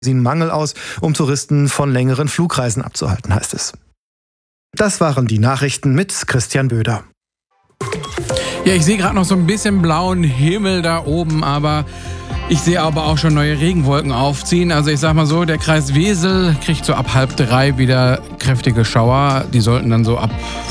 sie einen Mangel aus, um Touristen von längeren Flugreisen abzuhalten, heißt es. Das waren die Nachrichten mit Christian Böder. Ja, ich sehe gerade noch so ein bisschen blauen Himmel da oben, aber ich sehe aber auch schon neue Regenwolken aufziehen. Also ich sag mal so, der Kreis Wesel kriegt so ab 2:30 wieder kräftige Schauer. Die sollten dann so ab